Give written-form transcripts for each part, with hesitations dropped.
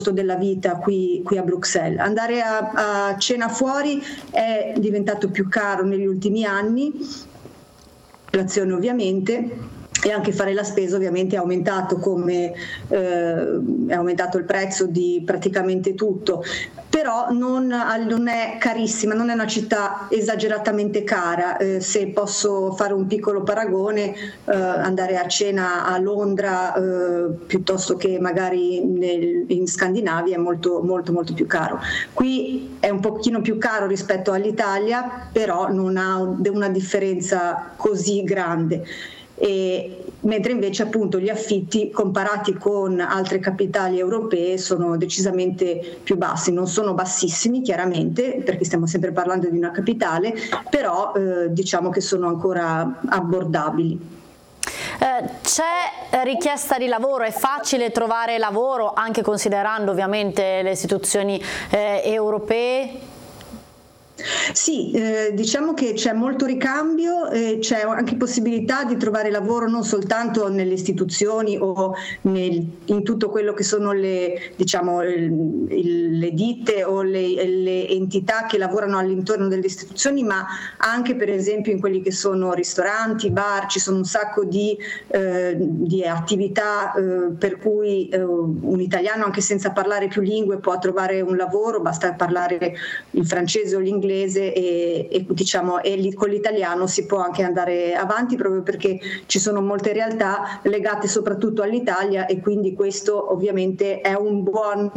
della vita qui a Bruxelles. Andare a cena fuori è diventato più caro negli ultimi anni, l'inflazione ovviamente, e anche fare la spesa ovviamente è aumentato è aumentato il prezzo di praticamente tutto, però non è carissima, non è una città esageratamente cara. Se posso fare un piccolo paragone, andare a cena a Londra piuttosto che magari in Scandinavia è molto molto molto più caro. Qui è un pochino più caro rispetto all'Italia, però non ha una differenza così grande. Mentre invece appunto gli affitti comparati con altre capitali europee sono decisamente più bassi, non sono bassissimi chiaramente perché stiamo sempre parlando di una capitale, però diciamo che sono ancora abbordabili. C'è richiesta di lavoro, è facile trovare lavoro anche considerando ovviamente le istituzioni europee? Sì, diciamo che c'è molto ricambio, c'è anche possibilità di trovare lavoro non soltanto nelle istituzioni o in tutto quello che sono le ditte o le entità che lavorano all'intorno delle istituzioni, ma anche per esempio in quelli che sono ristoranti, bar. Ci sono un sacco di attività per cui un italiano, anche senza parlare più lingue, può trovare un lavoro, basta parlare il francese o l'inglese e con l'italiano si può anche andare avanti, proprio perché ci sono molte realtà legate soprattutto all'Italia, e quindi questo ovviamente è un buon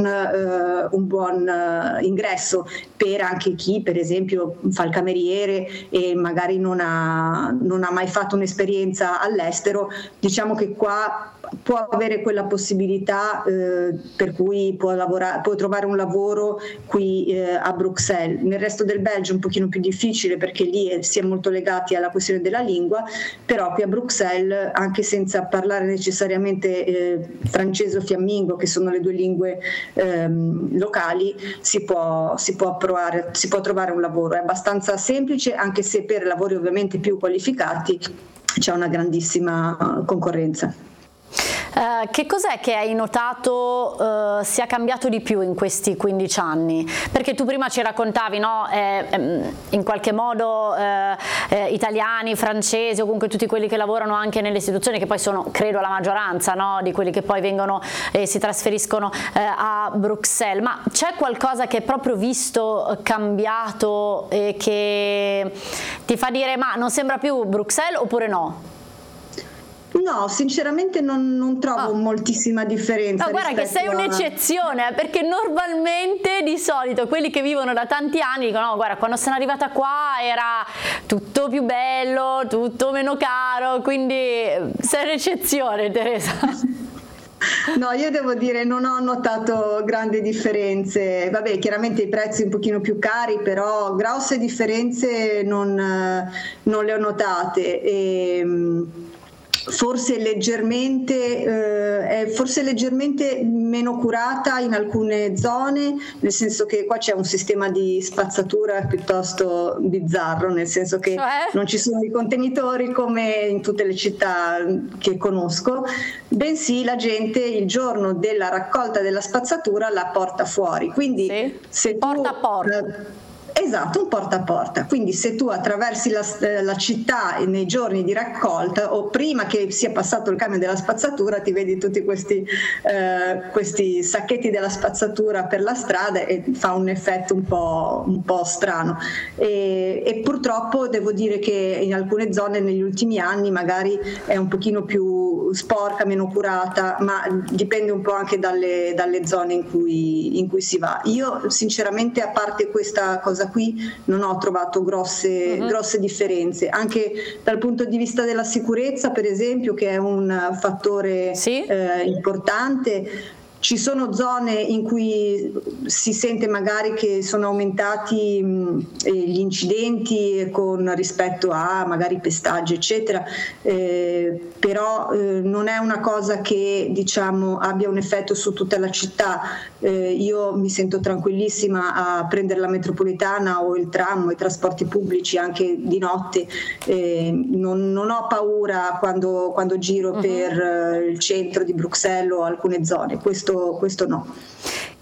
ingresso per anche chi per esempio fa il cameriere e magari non ha mai fatto un'esperienza all'estero. Diciamo che qua può avere quella possibilità per cui può trovare un lavoro qui a Bruxelles. Nel resto del Belgio è un pochino più difficile perché lì si è molto legati alla questione della lingua, però qui a Bruxelles, anche senza parlare necessariamente francese o fiammingo, che sono le due lingue locali, si può trovare un lavoro. È abbastanza semplice, anche se per lavori ovviamente più qualificati c'è una grandissima concorrenza. Che cos'è che hai notato sia cambiato di più in questi 15 anni? Perché tu prima ci raccontavi, no? In qualche modo italiani, francesi o comunque tutti quelli che lavorano anche nelle istituzioni, che poi sono credo la maggioranza, no? Di quelli che poi vengono e si trasferiscono a Bruxelles, ma c'è qualcosa che è proprio visto cambiato e che ti fa dire ma non sembra più Bruxelles oppure no? No, sinceramente non trovo moltissima differenza. No, guarda che sei un'eccezione, perché normalmente di solito quelli che vivono da tanti anni dicono no, guarda, quando sono arrivata qua era tutto più bello, tutto meno caro, quindi sei un'eccezione, Teresa. No, io devo dire non ho notato grandi differenze. Vabbè, chiaramente i prezzi un pochino più cari, però grosse differenze non le ho notate. Forse leggermente meno curata in alcune zone, nel senso che qua c'è un sistema di spazzatura piuttosto bizzarro, nel senso che non ci sono i contenitori come in tutte le città che conosco, bensì la gente il giorno della raccolta della spazzatura la porta fuori, quindi se porta a porta. Esatto, un porta a porta. Quindi se tu attraversi la città nei giorni di raccolta o prima che sia passato il camion della spazzatura, ti vedi tutti questi sacchetti della spazzatura per la strada e fa un effetto un po' strano. E purtroppo devo dire che in alcune zone negli ultimi anni magari è un pochino più sporca, meno curata, ma dipende un po' anche dalle zone in cui si va. Io sinceramente, a parte questa cosa qui, non ho trovato grosse differenze, anche dal punto di vista della sicurezza, per esempio, che è un fattore importante. Ci sono zone in cui si sente magari che sono aumentati gli incidenti rispetto a magari pestaggi eccetera, però non è una cosa che diciamo abbia un effetto su tutta la città. Io mi sento tranquillissima a prendere la metropolitana o il tram o i trasporti pubblici anche di notte, non ho paura quando giro per il centro di Bruxelles o alcune zone, questo no.